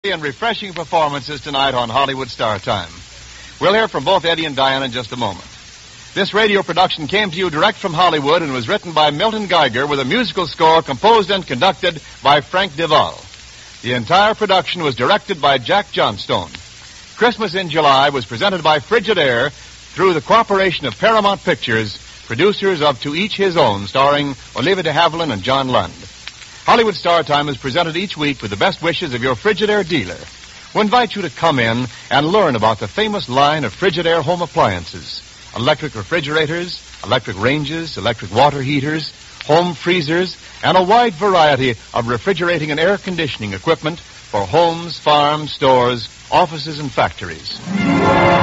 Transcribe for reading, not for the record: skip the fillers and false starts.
And refreshing performances tonight on Hollywood Star Time. We'll hear from both Eddie and Diane in just a moment. This radio production came to you direct from Hollywood and was written by Milton Geiger with a musical score composed and conducted by Frank Duval. The entire production was directed by Jack Johnstone. Christmas in July was presented by Frigidaire through the cooperation of Paramount Pictures, producers of To Each His Own, starring Olivia de Havilland and John Lund. Hollywood Star Time is presented each week with the best wishes of your Frigidaire dealer. We invite you to come in and learn about the famous line of Frigidaire home appliances. Electric refrigerators, electric ranges, electric water heaters, home freezers, and a wide variety of refrigerating and air conditioning equipment for homes, farms, stores, offices, and factories.